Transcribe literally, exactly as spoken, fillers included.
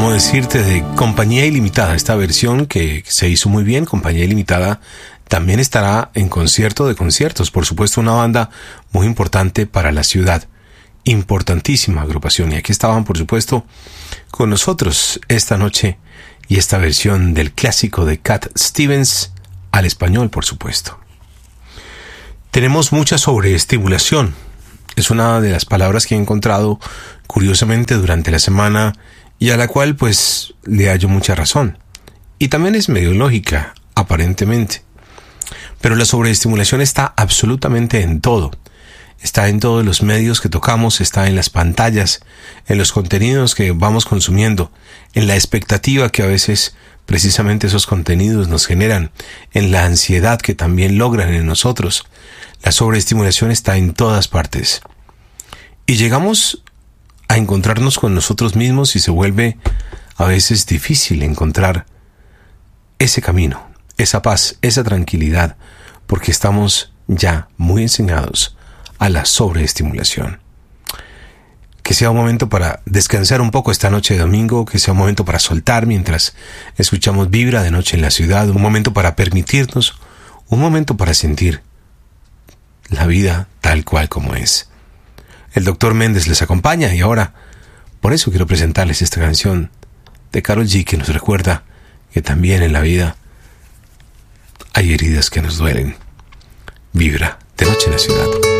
cómo decirte, de Compañía Ilimitada, esta versión que se hizo muy bien. Compañía Ilimitada también estará en concierto de conciertos, por supuesto una banda muy importante para la ciudad, importantísima agrupación, y aquí estaban por supuesto con nosotros esta noche, y esta versión del clásico de Cat Stevens al español, por supuesto. Tenemos mucha sobreestimulación, es una de las palabras que he encontrado curiosamente durante la semana y a la cual pues le hallo mucha razón, y también es medio lógica aparentemente. Pero la sobreestimulación está absolutamente en todo. Está en todos los medios que tocamos, está en las pantallas, en los contenidos que vamos consumiendo, en la expectativa que a veces precisamente esos contenidos nos generan, en la ansiedad que también logran en nosotros. La sobreestimulación está en todas partes. Y llegamos a encontrarnos con nosotros mismos y se vuelve a veces difícil encontrar ese camino, esa paz, esa tranquilidad, porque estamos ya muy enseñados a la sobreestimulación. Que sea un momento para descansar un poco esta noche de domingo, que sea un momento para soltar mientras escuchamos Vibra de Noche en la Ciudad, un momento para permitirnos, un momento para sentir la vida tal cual como es. El doctor Méndez les acompaña y ahora, por eso quiero presentarles esta canción de Karol G, que nos recuerda que también en la vida hay heridas que nos duelen. Vibra de Noche en la Ciudad.